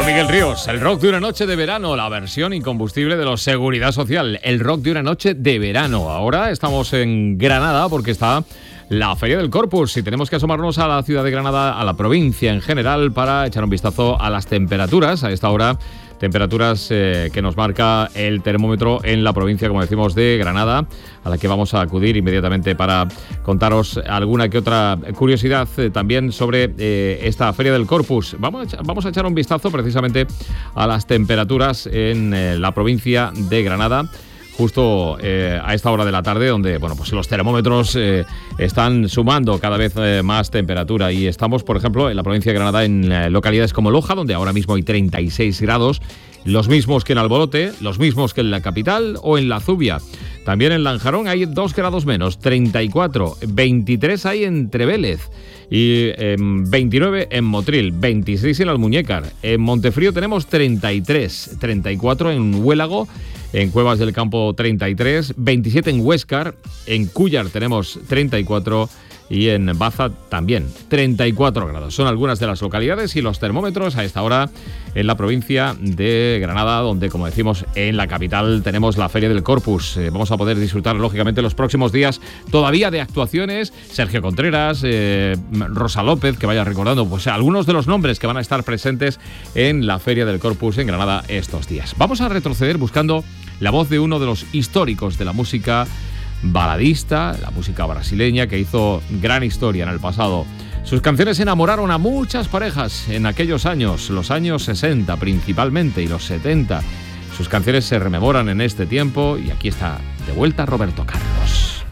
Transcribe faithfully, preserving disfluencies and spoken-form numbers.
Miguel Ríos, el rock de una noche de verano, la versión incombustible de los Seguridad Social, el rock de una noche de verano. Ahora estamos en Granada porque está la Feria del Corpus y tenemos que asomarnos a la ciudad de Granada, a la provincia en general, para echar un vistazo a las temperaturas. A esta hora, temperaturas eh, que nos marca el termómetro en la provincia, como decimos, de Granada, a la que vamos a acudir inmediatamente para contaros alguna que otra curiosidad eh, también sobre eh, esta Feria del Corpus. Vamos a, echar, vamos a echar un vistazo precisamente a las temperaturas en eh, la provincia de Granada, justo eh, a esta hora de la tarde, donde bueno, pues los termómetros eh, están sumando cada vez eh, más temperatura. Y estamos, por ejemplo, en la provincia de Granada, en eh, localidades como Loja, donde ahora mismo hay treinta y seis grados, los mismos que en Albolote, los mismos que en la capital o en la Zubia. También en Lanjarón hay dos grados menos, treinta y cuatro, veintitrés hay en Trevélez y eh, veintinueve en Motril, veintiséis en Almuñécar. En Montefrío tenemos treinta y tres, treinta y cuatro en Huélago. En Cuevas del Campo treinta y tres, veintisiete en Huéscar, en Cúllar tenemos treinta y cuatro y en Baza también treinta y cuatro grados. Son algunas de las localidades y los termómetros a esta hora en la provincia de Granada, donde, como decimos, en la capital tenemos la Feria del Corpus. Eh, vamos a poder disfrutar, lógicamente, los próximos días todavía de actuaciones. Sergio Contreras, eh, Rosa López, que vaya recordando pues algunos de los nombres que van a estar presentes en la Feria del Corpus en Granada estos días. Vamos a retroceder buscando la voz de uno de los históricos de la música baladista, la música brasileña, que hizo gran historia en el pasado. Sus canciones enamoraron a muchas parejas en aquellos años, los años sesenta principalmente y los setenta. Sus canciones se rememoran en este tiempo y aquí está de vuelta Roberto Carlos.